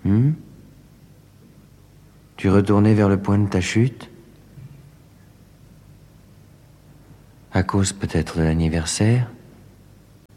Tu retournais vers le point de ta chute? À cause peut-être de l'anniversaire?